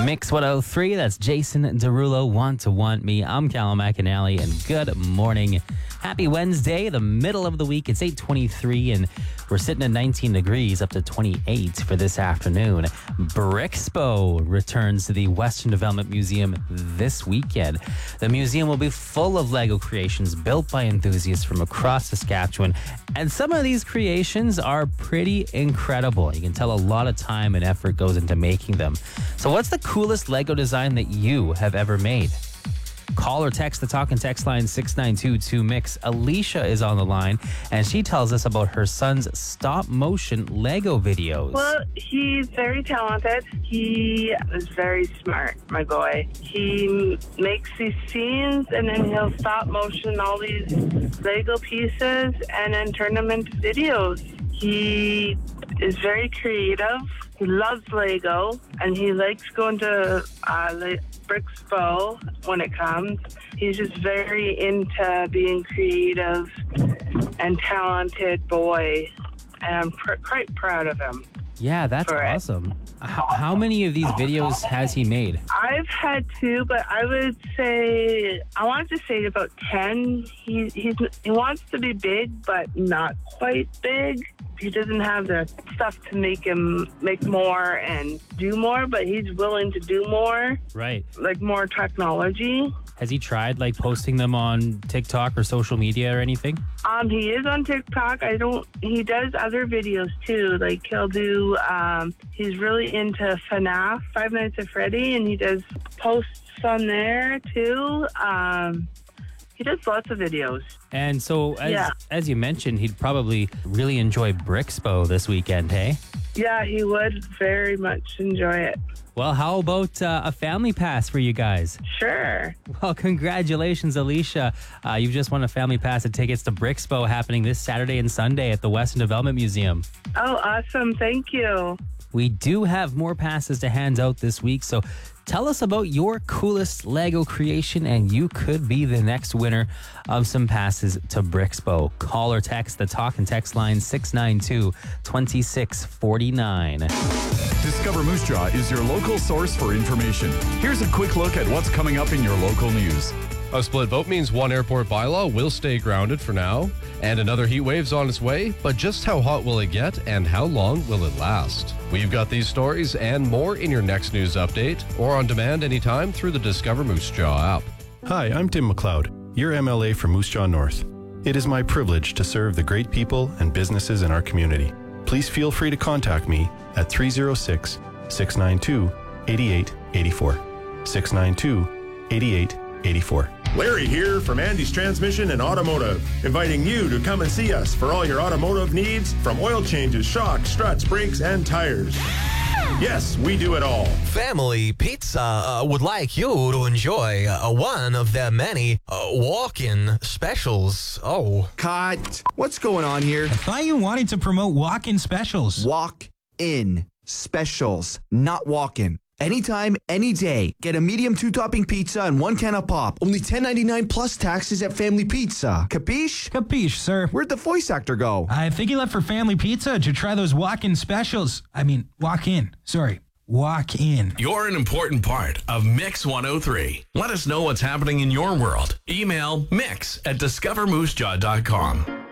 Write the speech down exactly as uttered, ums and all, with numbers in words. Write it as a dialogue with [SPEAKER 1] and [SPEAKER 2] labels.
[SPEAKER 1] Mix one oh three, that's Jason Derulo, Want to Want Me. I'm Callum McAnally, and good morning. Happy Wednesday, the middle of the week. It's eight twenty-three, and we're sitting at nineteen degrees, up to twenty-eight for this afternoon. Brixpo returns to the Western Development Museum this weekend. The museum will be full of Lego creations built by enthusiasts from across Saskatchewan, and some of these creations are pretty incredible. You can tell a lot of time and effort goes into making them. So what's the coolest Lego design that you have ever made? Call or text the talk and text line six nine two two mix. Alicia is on the line, and she tells us about her son's stop-motion Lego videos.
[SPEAKER 2] Well, he's very talented. He is very smart, my boy. He makes these scenes, and then he'll stop-motion all these Lego pieces and then turn them into videos. He is very creative. He loves Lego, and he likes going to uh, Le- Brixpo when it comes. He's just very into being creative and talented boy, and I'm pr- quite proud of him.
[SPEAKER 1] Yeah, that's awesome. How, how many of these videos has he made?
[SPEAKER 2] I've had two, but I would say, I wanted to say about ten. He, he's, he wants to be big, but not quite big. He doesn't have the stuff to make him make more and do more, but he's willing to do more.
[SPEAKER 1] Right.
[SPEAKER 2] Like more technology.
[SPEAKER 1] Has he tried like posting them on TikTok or social media or anything?
[SPEAKER 2] Um, he is on TikTok. I don't, he does other videos too. Like he'll do, um, he's really into FNAF, Five Nights at Freddy, and he does posts on there too. Um, He does lots of videos.
[SPEAKER 1] And so, as,
[SPEAKER 2] yeah.
[SPEAKER 1] as you mentioned, he'd probably really enjoy Brixpo this weekend, hey?
[SPEAKER 2] Yeah, he would very much enjoy it.
[SPEAKER 1] Well, how about uh, a family pass for you guys?
[SPEAKER 2] Sure.
[SPEAKER 1] Well, congratulations, Alicia. Uh, you've just won a family pass and tickets to Brixpo happening this Saturday and Sunday at the Western Development Museum.
[SPEAKER 2] Oh, awesome. Thank you.
[SPEAKER 1] We do have more passes to hand out this week, so tell us about your coolest Lego creation, and you could be the next winner of some passes to Brixpo. Call or text the talk and text line six nine two, two six four nine.
[SPEAKER 3] Discover Moose Jaw is your local source for information. Here's a quick look at what's coming up in your local news.
[SPEAKER 4] A split vote means one airport bylaw will stay grounded for now, and another heat wave's on its way, but just how hot will it get and how long will it last? We've got these stories and more in your next news update or on demand anytime through the Discover Moose Jaw app.
[SPEAKER 5] Hi, I'm Tim McLeod, your M L A for Moose Jaw North. It is my privilege to serve the great people and businesses in our community. Please feel free to contact me at three oh six, six nine two, eight eight eight four. six nine two, eight eight eight four.
[SPEAKER 6] Larry here from Andy's Transmission and Automotive, inviting you to come and see us for all your automotive needs, from oil changes, shocks, struts, brakes, and tires. Yes, we do it all.
[SPEAKER 7] Family Pizza uh, would like you to enjoy uh, one of their many uh, walk-in specials. Oh.
[SPEAKER 8] Cut. What's going on here?
[SPEAKER 9] I thought you wanted to promote walk-in specials.
[SPEAKER 8] Walk-in specials, not walk-in. Anytime, any day. Get a medium two-topping pizza and one can of pop. Only ten ninety-nine plus taxes at Family Pizza. Capiche?
[SPEAKER 9] Capiche, sir.
[SPEAKER 8] Where'd the voice actor go?
[SPEAKER 9] I think he left for Family Pizza to try those walk-in specials. I mean, walk in. Sorry. Walk in.
[SPEAKER 10] You're an important part of Mix one oh three. Let us know what's happening in your world. Email mix at discover moose jaw dot com.